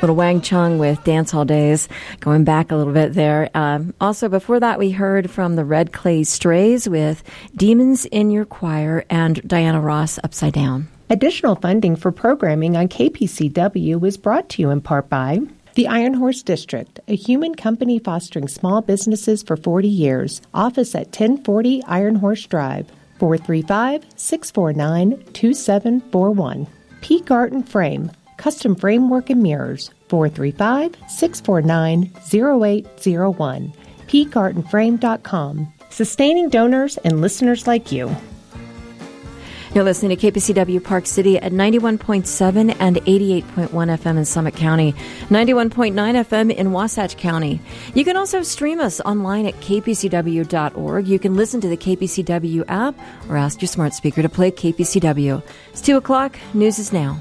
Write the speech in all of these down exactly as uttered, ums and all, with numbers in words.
Little Wang Chung with Dance Hall Days, going back a little bit there. Um, also, before that, we heard from the Red Clay Strays with Demons in Your Choir and Diana Ross, Upside Down. Additional funding for programming on K P C W was brought to you in part by the Iron Horse District, a human company fostering small businesses for forty years. Office at ten forty Iron Horse Drive, four three five, six four nine, two seven four one. Peak Art and Frame, custom framework and mirrors, four three five, six four nine, zero eight zero one. peak art and frame dot com. Sustaining donors and listeners like you. You're listening to K P C W Park City at ninety-one point seven and eighty-eight point one F M in Summit County, ninety-one point nine F M in Wasatch County. You can also stream us online at k p c w dot org. You can listen to the K P C W app or ask your smart speaker to play K P C W. It's two o'clock. News is now.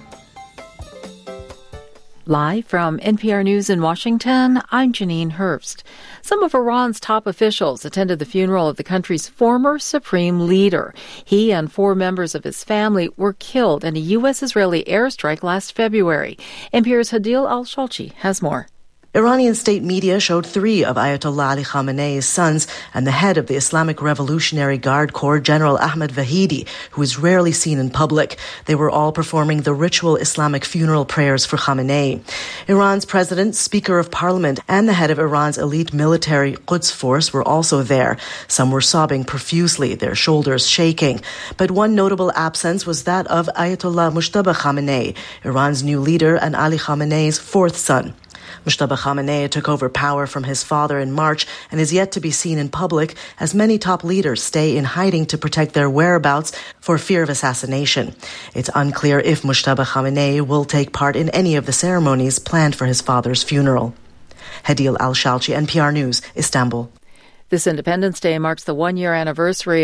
Live from N P R News in Washington, I'm Janine Herbst. Some of Iran's top officials attended the funeral of the country's former supreme leader. He and four members of his family were killed in a U S-Israeli airstrike last February. N P R's Hadil Al-Shalchi has more. Iranian state media showed three of Ayatollah Ali Khamenei's sons and the head of the Islamic Revolutionary Guard Corps, General Ahmed Vahidi, who is rarely seen in public. They were all performing the ritual Islamic funeral prayers for Khamenei. Iran's president, Speaker of Parliament, and the head of Iran's elite military Quds Force were also there. Some were sobbing profusely, their shoulders shaking. But one notable absence was that of Ayatollah Mujtaba Khamenei, Iran's new leader and Ali Khamenei's fourth son. Mujtaba Khamenei took over power from his father in March and is yet to be seen in public as many top leaders stay in hiding to protect their whereabouts for fear of assassination. It's unclear if Mujtaba Khamenei will take part in any of the ceremonies planned for his father's funeral. Hadil Al-Shalchi, N P R News, Istanbul. This Independence Day marks the one-year anniversary